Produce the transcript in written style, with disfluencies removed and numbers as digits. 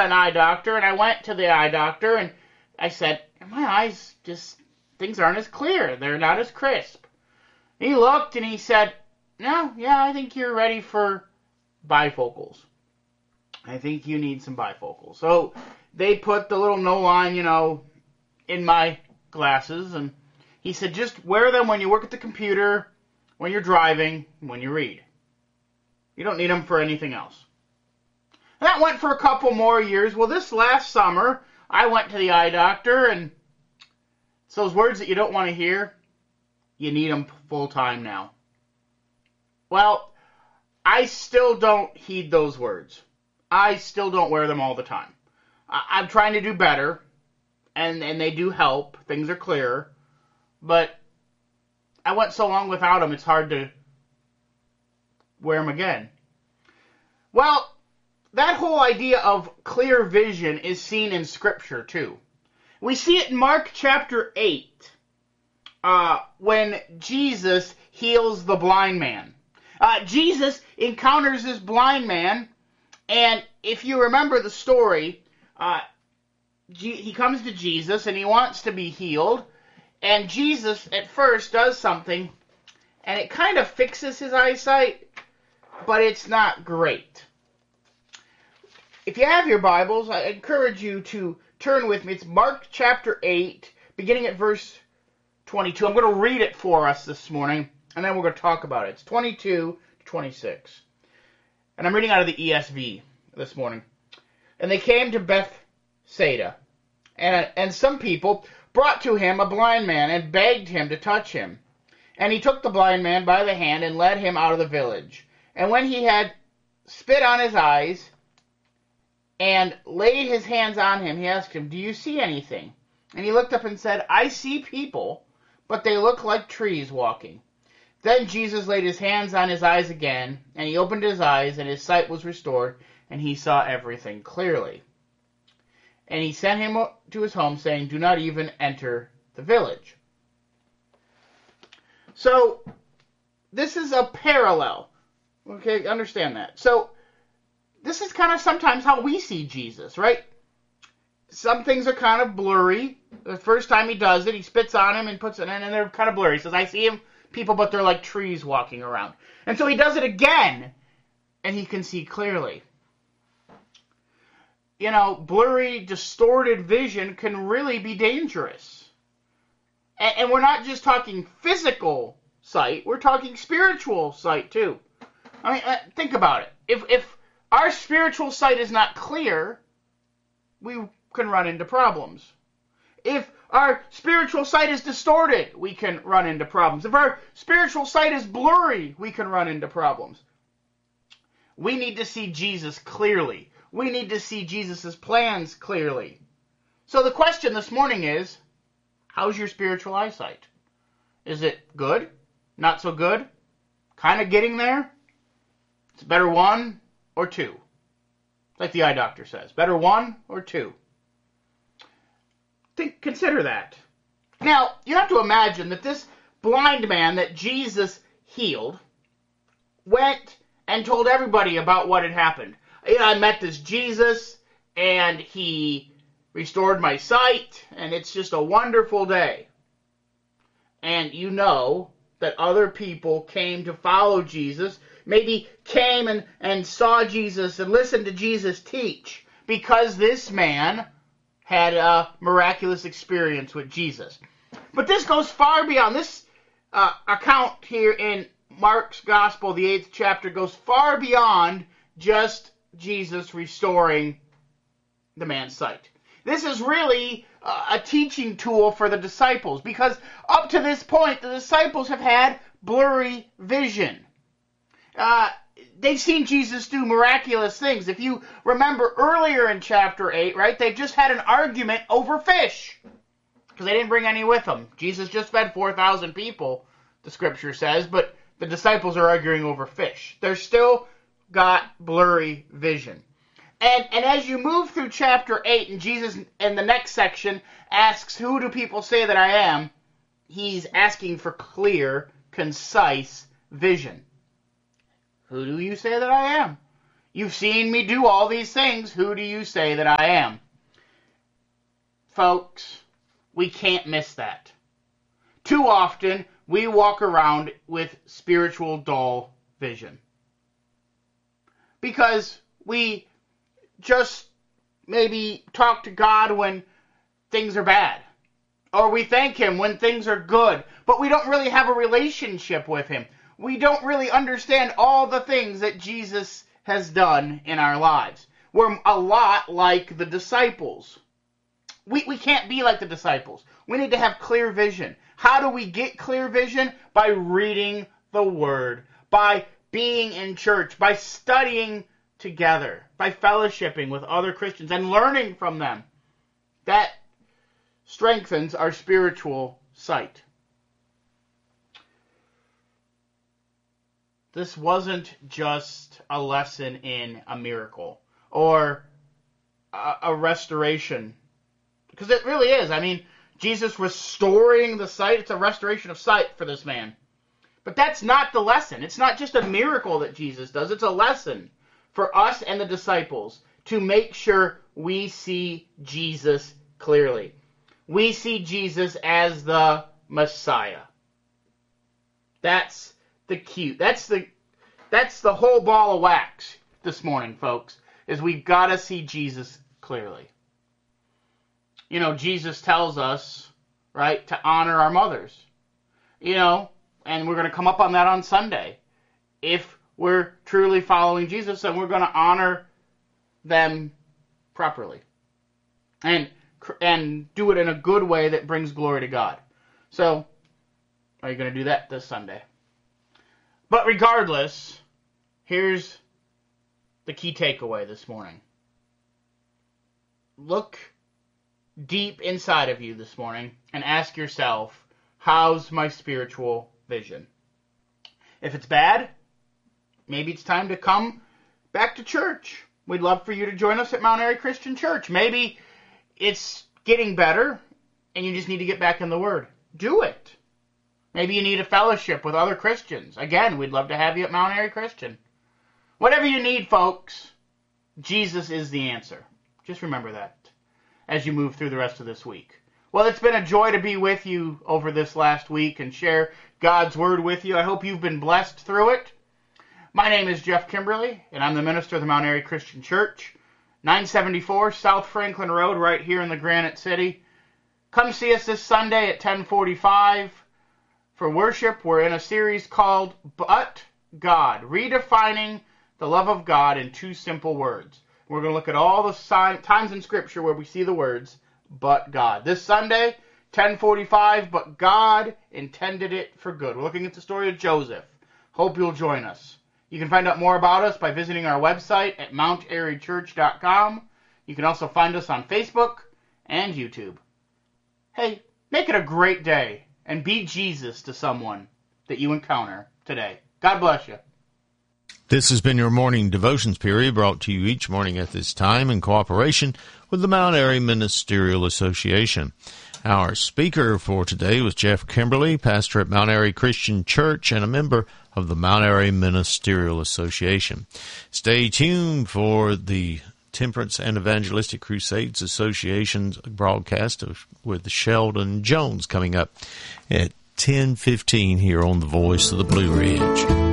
an eye doctor, and I went to the eye doctor, and I said, my eyes things aren't as clear. They're not as crisp. He looked, and he said, no, yeah, I think you're ready for bifocals. I think you need some bifocals. So they put the little no-line, in my glasses, and he said, just wear them when you work at the computer, when you're driving, when you read. You don't need them for anything else. That went for a couple more years. Well, this last summer, I went to the eye doctor, and it's those words that you don't want to hear. You need them full-time now. Well, I still don't heed those words. I still don't wear them all the time. I'm trying to do better, and they do help. Things are clearer. But I went so long without them, it's hard to wear them again. Well, that whole idea of clear vision is seen in Scripture, too. We see it in Mark chapter 8, when Jesus heals the blind man. Jesus encounters this blind man, and if you remember the story, he comes to Jesus, and he wants to be healed, and Jesus at first does something, and it kind of fixes his eyesight, but it's not great. If you have your Bibles, I encourage you to turn with me. It's Mark chapter 8, beginning at verse 22. I'm going to read it for us this morning, and then we're going to talk about it. It's 22 to 26. And I'm reading out of the ESV this morning. And they came to Bethsaida, and some people brought to him a blind man and begged him to touch him. And he took the blind man by the hand and led him out of the village. And when he had spit on his eyes and laid his hands on him, he asked him, do you see anything? And he looked up and said, I see people, but they look like trees walking. Then Jesus laid his hands on his eyes again, and he opened his eyes, and his sight was restored, and he saw everything clearly. And he sent him to his home, saying, do not even enter the village. So, this is a parallel. Okay, understand that. So, this is kind of sometimes how we see Jesus, right? Some things are kind of blurry. The first time he does it, he spits on him and puts it in, and they're kind of blurry. He says, I see him, people, but they're like trees walking around. And so he does it again, and he can see clearly. Blurry, distorted vision can really be dangerous. And we're not just talking physical sight, we're talking spiritual sight too. I mean, think about it. If our spiritual sight is not clear, we can run into problems. If our spiritual sight is distorted, we can run into problems. If our spiritual sight is blurry, we can run into problems. We need to see Jesus clearly. We need to see Jesus' plans clearly. So the question this morning is, how's your spiritual eyesight? Is it good? Not so good? Kind of getting there? It's better 1 or 2. Like the eye doctor says. Better 1 or 2. Consider that. Now, you have to imagine that this blind man that Jesus healed went and told everybody about what had happened. I met this Jesus, and he restored my sight, and it's just a wonderful day. And you know that other people came to follow Jesus, maybe came and saw Jesus and listened to Jesus teach, because this man had a miraculous experience with Jesus. But this goes far beyond. This account here in Mark's Gospel, the 8th chapter, goes far beyond just Jesus restoring the man's sight. This is really a teaching tool for the disciples, because up to this point, the disciples have had blurry vision. They've seen Jesus do miraculous things. If you remember earlier in chapter 8, right, they just had an argument over fish, because they didn't bring any with them. Jesus just fed 4,000 people, the scripture says, but the disciples are arguing over fish. They're still got blurry vision. And as you move through chapter 8, and Jesus in the next section asks, who do people say that I am? He's asking for clear, concise vision. Who do you say that I am? You've seen me do all these things. Who do you say that I am? Folks, we can't miss that. Too often, we walk around with spiritual dull vision. Because we just maybe talk to God when things are bad. Or we thank Him when things are good. But we don't really have a relationship with Him. We don't really understand all the things that Jesus has done in our lives. We're a lot like the disciples. We can't be like the disciples. We need to have clear vision. How do we get clear vision? By reading the Word, by being in church, by studying together, by fellowshipping with other Christians and learning from them. That strengthens our spiritual sight. This wasn't just a lesson in a miracle or a restoration. Because it really is. I mean, Jesus restoring the sight. It's a restoration of sight for this man. But that's not the lesson. It's not just a miracle that Jesus does. It's a lesson for us and the disciples to make sure we see Jesus clearly. We see Jesus as the Messiah. That's the cue. That's the whole ball of wax this morning, folks, is we've got to see Jesus clearly. You know, Jesus tells us, right, to honor our mothers. You know, and we're going to come up on that on Sunday. If we're truly following Jesus, then we're going to honor them properly. And do it in a good way that brings glory to God. So, are you going to do that this Sunday? But regardless, here's the key takeaway this morning. Look deep inside of you this morning and ask yourself, how's my spiritual vision? If it's bad, maybe it's time to come back to church. We'd love for you to join us at Mount Airy Christian Church. Maybe it's getting better and you just need to get back in the Word. Do it. Maybe you need a fellowship with other Christians. Again, we'd love to have you at Mount Airy Christian. Whatever you need, folks, Jesus is the answer. Just remember that as you move through the rest of this week. Well, it's been a joy to be with you over this last week and share God's Word with you. I hope you've been blessed through it. My name is Jeff Kimberly, and I'm the minister of the Mount Airy Christian Church, 974 South Franklin Road, right here in the Granite City. Come see us this Sunday at 10:45 for worship. We're in a series called But God, redefining the love of God in 2 simple words. We're going to look at all the times in Scripture where we see the words, but God. This Sunday, 10:45, but God intended it for good. We're looking at the story of Joseph. Hope you'll join us. You can find out more about us by visiting our website at mountairychurch.com. You can also find us on Facebook and YouTube. Hey, make it a great day and be Jesus to someone that you encounter today. God bless you. This has been your morning devotions period, brought to you each morning at this time in cooperation with the Mount Airy Ministerial Association. Our speaker for today was Jeff Kimberly, pastor at Mount Airy Christian Church and a member of the Mount Airy Ministerial Association. Stay tuned for the Temperance and Evangelistic Crusades Association's broadcast with Sheldon Jones coming up at 10:15 here on the Voice of the Blue Ridge.